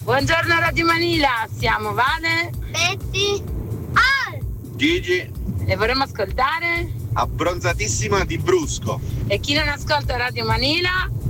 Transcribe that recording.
Buongiorno Radio Manila, siamo Vale, Betty, Gigi, e vorremmo ascoltare. abbronzatissima di Brusco. E chi non ascolta Radio Manila